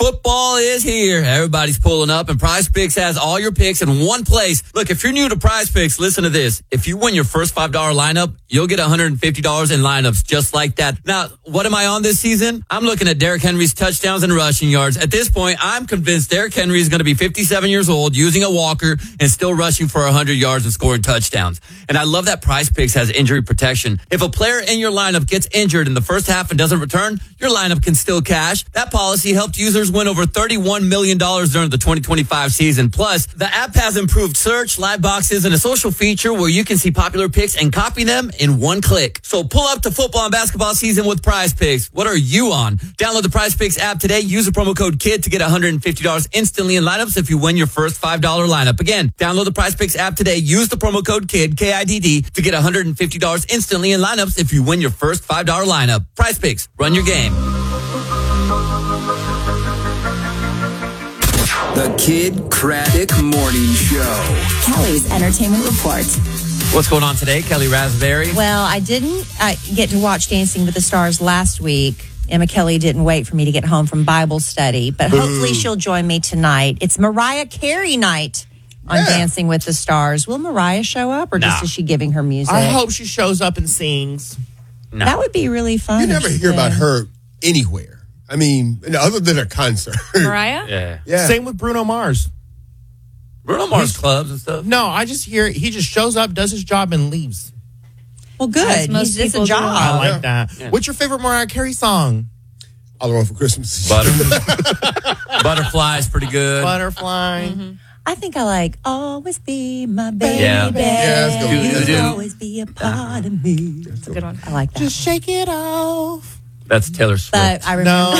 Football is here. Everybody's pulling up, and Prize Picks has all your picks in one place. Look, if you're new to Prize Picks, listen to this. If you win your first $5 lineup, you'll get $150 in lineups just like that. Now, what am I on this season? I'm looking at Derrick Henry's touchdowns and rushing yards. At this point, I'm convinced Derrick Henry is going to be 57 years old, using a walker, and still rushing for 100 yards and scoring touchdowns. And I love that Prize Picks has injury protection. If a player in your lineup gets injured in the first half and doesn't return, your lineup can still cash. That policy helped users win over $31 million during the 2025 season. Plus, the app has improved search, live boxes, and a social feature where you can see popular picks and copy them in one click. So pull up to football and basketball season with Prize Picks. What are you on? Download the Prize Picks app today. Use the promo code KID to get $150 instantly in lineups if you win your first $5 lineup. Again, download the Prize Picks app today. Use the promo code KID, K-I-D-D, to get $150 instantly in lineups if you win your first $5 lineup. Prize Picks. Run your game. The Kid Craddock Morning Show. Kelly's Entertainment Report. What's going on today, Kelly Raspberry? Well, I didn't get to watch Dancing with the Stars last week. Emma Kelly didn't wait for me to get home from Bible study, but hopefully she'll join me tonight. It's Mariah Carey night on Dancing with the Stars. Will Mariah show up, or just is she giving her music? I hope she shows up and sings. No. That would be really fun. You never hear about her anywhere. I mean, other than a concert. Mariah? Yeah. Same with Bruno Mars. Bruno Mars clubs and stuff. No, I just hear he just shows up, does his job, and leaves. Well, good. Most It's a people job. do. I like that. Yeah. What's your favorite Mariah Carey song? All I Want for Christmas. Butterfly is pretty good. Butterfly. Mm-hmm. I think I like Always Be My Baby. Yeah. let's go. You'll always be a part of me. That's a good one. I like that. Just shake it off. That's Taylor Swift. But I remember, No.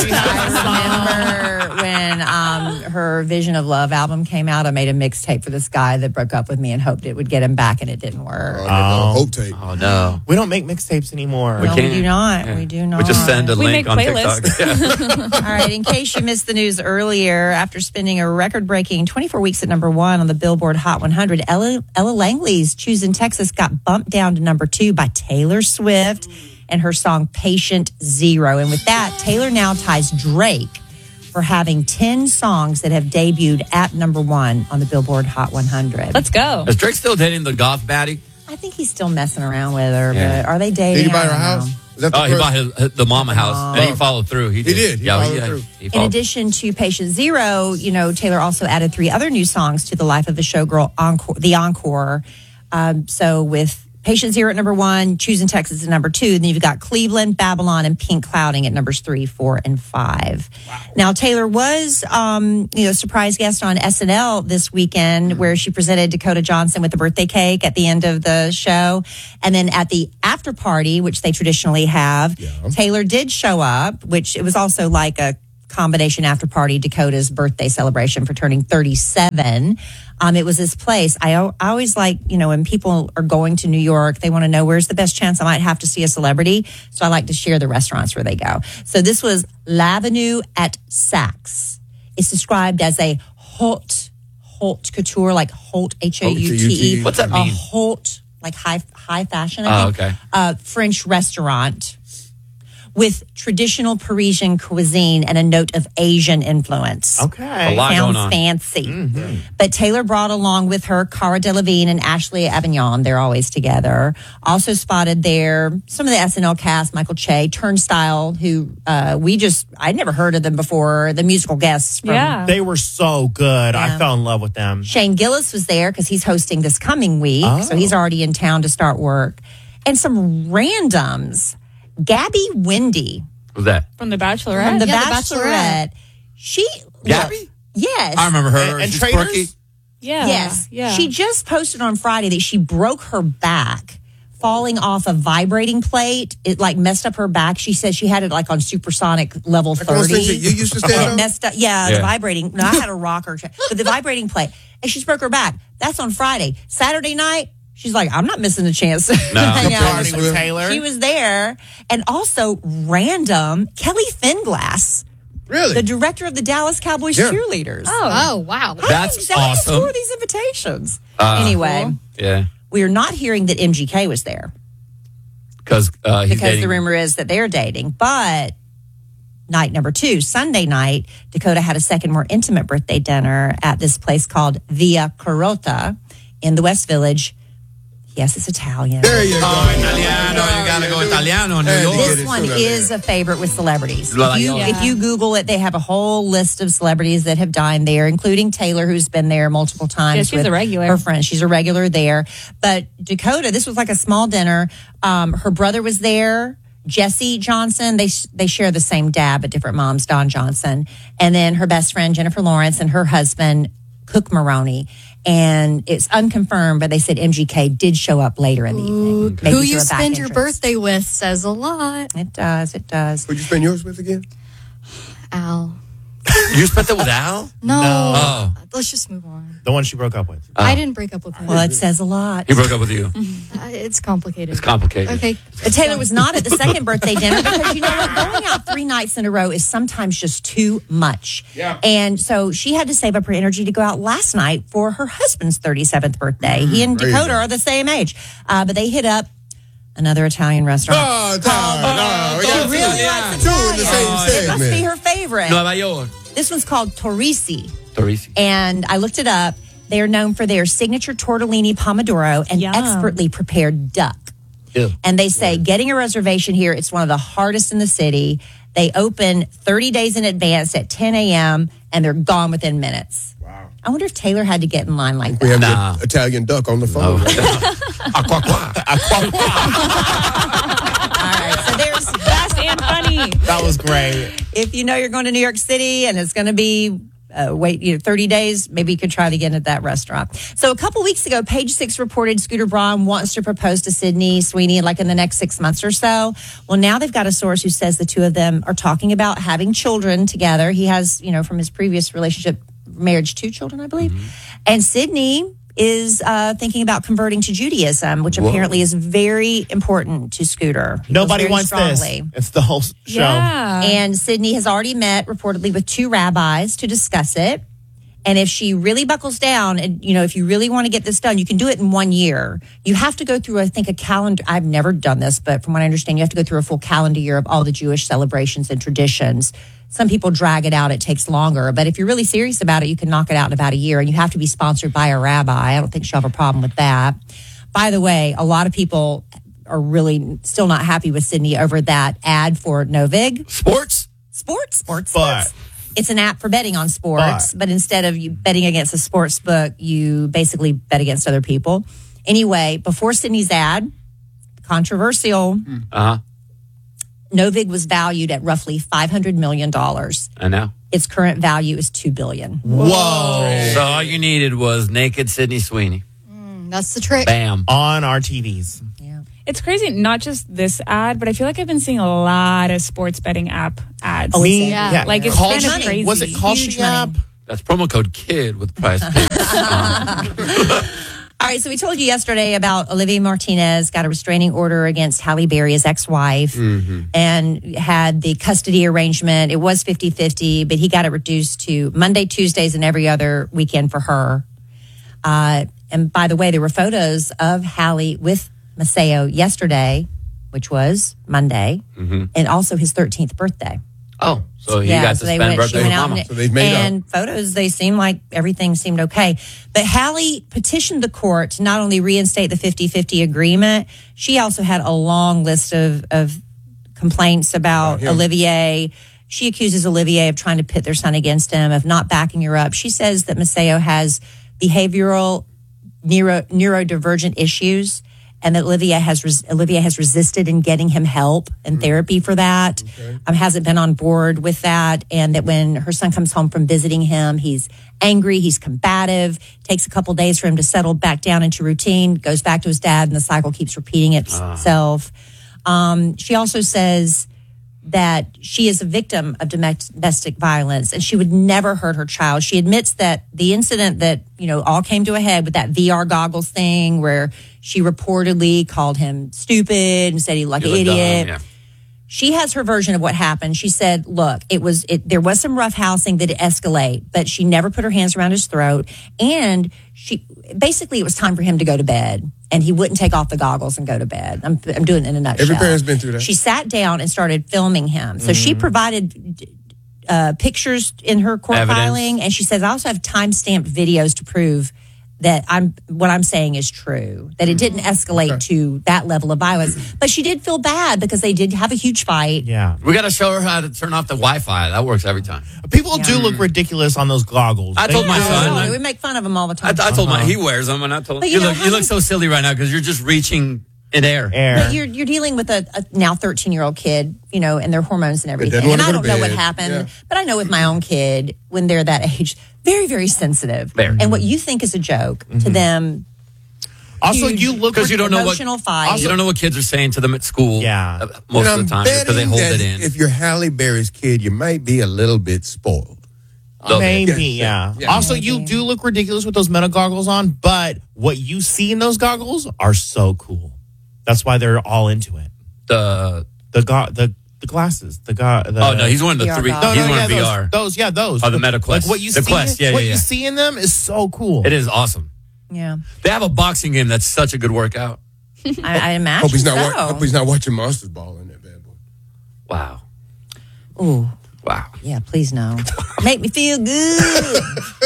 I remember when her Vision of Love album came out. I made a mixtape for this guy that broke up with me and hoped it would get him back, and it didn't work. Hope tape. Oh, no. We don't make mixtapes anymore. No, we can't. do not. Yeah. We do not. We just send a We link make on playlists. TikTok. Yeah. All right, in case you missed the news earlier, after spending a record-breaking 24 weeks at number 1 on the Billboard Hot 100, Ella Langley's Choosing Texas got bumped down to number 2 by Taylor Swift and her song Patient Zero. And with that, Taylor now ties Drake for having 10 songs that have debuted at number 1 on the Billboard Hot 100. Let's go. Is Drake still dating the golf baddie? I think he's still messing around with her, Yeah. but are they dating? Did he buy I her don't house? know. Is that the He first? bought the mama house, and he followed through. He did. He followed through. He In followed. addition to Patient Zero, Taylor also added 3 other new songs to the Life of a Showgirl Encore. So with Patient Zero at number 1, Choosing Texas at number 2, then you've got Cleveland, Babylon, and Pink Clouding at numbers 3, 4, and 5. Wow. Now, Taylor was, surprise guest on SNL this weekend, where she presented Dakota Johnson with a birthday cake at the end of the show. And then at the after party, which they traditionally have, Taylor did show up, which it was also like a combination after party, Dakota's birthday celebration for turning 37. It was this place. I always like, when people are going to New York, they want to know where's the best chance I might have to see a celebrity. So I like to share the restaurants where they go. So this was L'Avenue at Saks. It's described as a haute couture, like haute, H-A-U-T-E. What's that mean? A haute, like high fashion, Oh, I think. okay. French restaurant with traditional Parisian cuisine and a note of Asian influence. Okay. A lot going Sounds on. fancy. Mm-hmm. But Taylor brought along with her Cara Delevingne and Ashley Avignon. They're always together. Also spotted there some of the SNL cast, Michael Che, Turnstile, who I'd never heard of them before, the musical guests from Yeah. They were so good. I Yeah. fell in love with them. Shane Gillis was there because he's hosting this coming week. So he's already in town to start work. And some randoms. Gabby Wendy Who's that? From The Bachelorette. from The Yeah, Bachelorette. She, Gabby? yes. I remember her. And She's Traitors? quirky. Yeah. Yes. Yeah. She just posted on Friday that she broke her back falling off a vibrating plate. It messed up her back. She said she had it on supersonic level Like those 30. things that you used to stand And it on? messed up. Yeah, Yeah. the vibrating. No, I had a rocker, but the vibrating plate. And she broke her back. That's on Friday. Saturday night, she's like, I'm not missing a chance to hang out Party with Taylor. She was there. And also random Kelly Finglass, Really? the director of the Dallas Cowboys Yeah. cheerleaders. Oh, wow. That's Exactly. awesome. Who are these invitations? Anyway, Cool. Yeah. we are not hearing that MGK was there Because he's because dating. the rumor is that they're dating. But night number 2. Sunday night, Dakota had a second, more intimate birthday dinner at this place called Via Carota in the West Village. Yes, it's Italian. There you go. Italiano, you gotta go Italiano in New Hey, York. get This it one sooner or is later. a favorite with celebrities. La If you, Viola. if you Google it, they have a whole list of celebrities that have dined there, including Taylor, who's been there multiple times. Yeah, she's with a regular. Her friends. She's a regular there. But Dakota, this was like a small dinner. Her brother was there. Jesse Johnson, they share the same dad, but different moms, Don Johnson. And then her best friend, Jennifer Lawrence, and her husband, Cook Maroney. And it's unconfirmed, but they said MGK did show up later in the evening. maybe Who through you a back spend your entrance. birthday with says a lot. It does. It does. Who'd you spend yours with again? Al. You spent that with Al? No. Oh. Let's just move on. The one she broke up with. I didn't break up with him. Well, it says a lot. He broke up with you. It's complicated. It's complicated. Okay. Taylor was not at the second birthday dinner because you know what? Going out 3 nights in a row is sometimes just too much. Yeah. And so she had to save up her energy to go out last night for her husband's 37th birthday. He and There you Dakota go. are the same age. But they hit up another Italian restaurant. Oh, no. We got really two. likes Two in the same It must be segment. her favorite. Nueva York. This one's called Torrisi. Torrisi. And I looked it up. They are known for their signature tortellini pomodoro and Yum. expertly prepared duck. Ew. And they say getting a reservation here, it's one of the hardest in the city. They open 30 days in advance at 10 a.m. and they're gone within minutes. Wow. I wonder if Taylor had to get in line like We that. have the Italian duck on the phone. Aqua, All right, so there's Fast and funny. That was great. if you know you're going to New York City and it's going to be 30 days, maybe you could try it again at that restaurant. So a couple weeks ago, Page Six reported Scooter Braun wants to propose to Sydney Sweeney like in the next 6 months or so. Well, now they've got a source who says the two of them are talking about having children together. He has, from his previous relationship, marriage, 2 children, I believe. And Sydney is thinking about converting to Judaism, which apparently is very important to Scooter. He feels Nobody very wants strongly. this. It's the whole show. Yeah. And Sydney has already met reportedly with 2 rabbis to discuss it. And if she really buckles down and, if you really want to get this done, you can do it in 1 year. You have to go through, I think, a calendar. I've never done this, but from what I understand, you have to go through a full calendar year of all the Jewish celebrations and traditions. Some people drag it out. It takes longer. But if you're really serious about it, you can knock it out in about a year. And you have to be sponsored by a rabbi. I don't think she'll have a problem with that. By the way, a lot of people are really still not happy with Sydney over that ad for Novig. Sports? Sports. But It's an app for betting on sports, but instead of you betting against a sports book, you basically bet against other people. Anyway, before Sydney's ad, controversial, Uh-huh. Novig was valued at roughly $500 million. I know. Its current value is $2 billion. whoa. So all you needed was naked Sydney Sweeney. That's the trick. Bam. On our TVs. Yeah. It's crazy, not just this ad, but I feel like I've been seeing a lot of sports betting app ads. Oh, Me, Yeah. Like, it's Call kind of Money. crazy. Was it Call Huge She app? money. That's promo code KID with Prize Picks. All right, so we told you yesterday about Olivia Martinez got a restraining order against Halle Berry, his ex-wife, and had the custody arrangement. It was 50-50, but he got it reduced to Monday, Tuesdays, and every other weekend for her. And by the way, there were photos of Halle with Maceo yesterday, which was Monday, and also his 13th birthday. Oh, so he got to so they spend went, birthday she with went out Mama. and, So they've made and photos, they seemed like everything seemed okay. But Halle petitioned the court to not only reinstate the 50-50 agreement, she also had a long list of complaints about Olivier. She accuses Olivier of trying to pit their son against him, of not backing her up. She says that Maceo has behavioral neurodivergent issues, and that Olivia has resisted in getting him help and therapy for that. Hasn't been on board with that, and that when her son comes home from visiting him, he's angry, he's combative. Takes a couple days for him to settle back down into routine. Goes back to his dad, and the cycle keeps repeating itself. She also says that she is a victim of domestic violence and she would never hurt her child. She admits that the incident that, all came to a head with that VR goggles thing where she reportedly called him stupid and said he looked like an idiot. Yeah. She has her version of what happened. She said, look, there was some roughhousing that escalate, but she never put her hands around his throat. And it was time for him to go to bed. and he wouldn't take off the goggles and go to bed. I'm doing it in a nutshell. Every parent's been through that. She sat down and started filming him. So she provided pictures in her court Evidence. filing, and she says, I also have time-stamped videos to prove that what I'm saying is true, that it didn't escalate to that level of violence. But she did feel bad because they did have a huge fight. Yeah. We got to show her how to turn off the Wi-Fi. That works every time. People do look ridiculous on those goggles. I told my No, son. we make fun of them all the I time. told my he wears them, and I told him, But you you know, look so silly right now because you're just reaching in air. But you're dealing with a now 13-year-old kid, and their hormones and everything. doesn't And wanna I go to don't know what bed. happened, Yeah. but I know with my own kid, when they're that age, very, very sensitive. Very. And what you think is a joke to them, Also, huge you look Because you don't know what emotional fight. you don't know what kids are saying to them at school. Yeah. Most And of the I'm time because they betting hold that it in. If you're Halle Berry's kid, you might be a little bit spoiled. Maybe, Yeah. yeah. Also, you do look ridiculous with those meta goggles on, but what you see in those goggles are so cool. That's why they're all into it. The The glasses. oh no, he's one of the VR three. goggles. He's one of VR. Those. Oh, the Meta Quest. Like what you The see, Quest, yeah, what yeah, you yeah. see in them is so cool. It is awesome. yeah, They have a boxing game that's such a good workout. I imagine Hope he's not. so. Hope he's not watching Monsters Ball in that bad boy. Wow, Ooh, wow. yeah, please no. Make me feel good.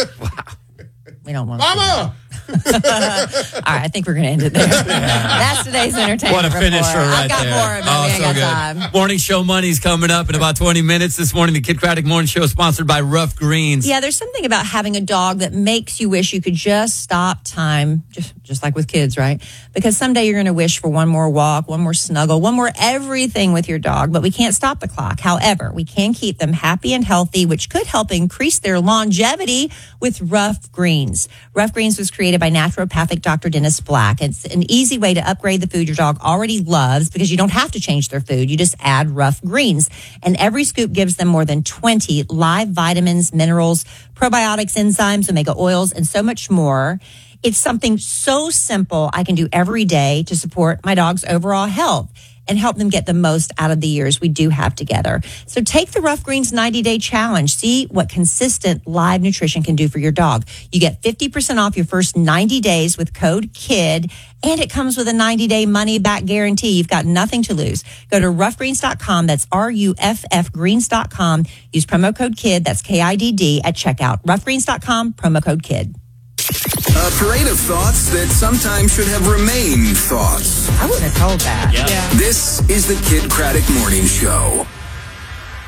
We don't want to. Mama. All right, I think we're going to end it there. That's today's entertainment What a report. finisher right I've got there. more, but we ain't got time. Morning Show Money's coming up in about 20 minutes. This morning, the Kid Craddock Morning Show is sponsored by Rough Greens. Yeah, there's something about having a dog that makes you wish you could just stop time, just like with kids, right? Because someday you're going to wish for one more walk, one more snuggle, one more everything with your dog, but we can't stop the clock. However, we can keep them happy and healthy, which could help increase their longevity with Rough Greens. Rough Greens was created by naturopathic Dr. Dennis Black. It's an easy way to upgrade the food your dog already loves because you don't have to change their food. You just add Rough Greens. And every scoop gives them more than 20 live vitamins, minerals, probiotics, enzymes, omega oils, and so much more. It's something so simple I can do every day to support my dog's overall health and help them get the most out of the years we do have together. So take the Rough Greens 90-day challenge. See what consistent live nutrition can do for your dog. You get 50% off your first 90 days with code KID, and it comes with a 90-day money-back guarantee. You've got nothing to lose. Go to roughgreens.com. That's RUFF greens.com. Use promo code KID, that's KIDD, at checkout. Roughgreens.com, promo code KID. A parade of thoughts that sometimes should have remained thoughts. I wouldn't have told that. This is the Kid Craddock Morning Show.